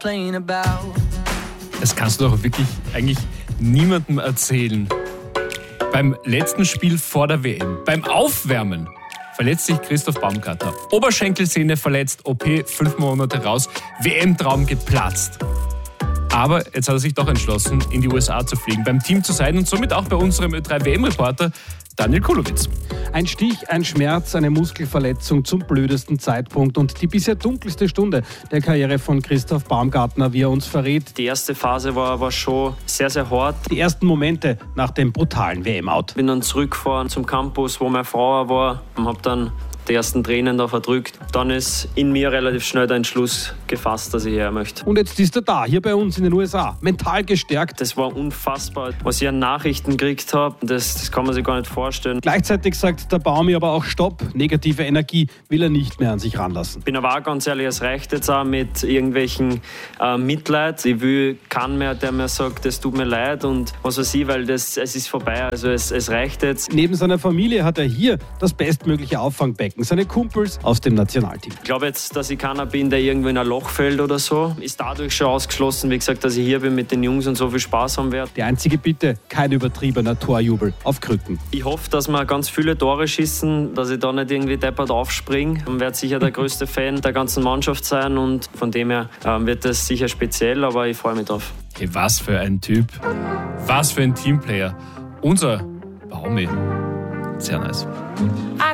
Das kannst du doch wirklich eigentlich niemandem erzählen. Beim letzten Spiel vor der WM, beim Aufwärmen, verletzt sich Christoph Baumgartner. Oberschenkelsehne verletzt, OP 5 Monate raus, WM-Traum geplatzt. Aber jetzt hat er sich doch entschlossen, in die USA zu fliegen, beim Team zu sein und somit auch bei unserem Ö3-WM-Reporter Daniel Kulowitz. Ein Stich, ein Schmerz, eine Muskelverletzung zum blödesten Zeitpunkt und die bisher dunkelste Stunde der Karriere von Christoph Baumgartner, wie er uns verrät. Die erste Phase war schon sehr, sehr hart. Die ersten Momente nach dem brutalen WM-Out. Bin dann zurückgefahren zum Campus, wo meine Frau war, und habe dann die ersten Tränen da verdrückt. Dann ist in mir relativ schnell der Entschluss gefasst, dass ich her möchte. Und jetzt ist er da, hier bei uns in den USA, mental gestärkt. Das war unfassbar, was ich an Nachrichten gekriegt habe. Das kann man sich gar nicht vorstellen. Gleichzeitig sagt der Baumi aber auch Stopp, negative Energie will er nicht mehr an sich ranlassen. Ich bin aber auch ganz ehrlich, es reicht jetzt auch mit irgendwelchen Mitleid. Ich will keinen mehr, der mir sagt, das tut mir leid und was weiß ich, weil es ist vorbei. Also es reicht jetzt. Neben seiner Familie hat er hier das bestmögliche Auffangbecken. Seine Kumpels aus dem Nationalteam. Ich glaube jetzt, dass ich keiner bin, der irgendwo in ein Loch fällt oder so. Ist dadurch schon ausgeschlossen, wie gesagt, dass ich hier bin mit den Jungs und so viel Spaß haben werde. Die einzige Bitte, kein übertriebener Torjubel auf Krücken. Ich hoffe, dass wir ganz viele Tore schießen, dass ich da nicht irgendwie deppert aufspringe. Ich werde sicher der größte Fan der ganzen Mannschaft sein und von dem her wird das sicher speziell, aber ich freue mich drauf. Hey, was für ein Typ, was für ein Teamplayer. Unser Baumi. Sehr nice.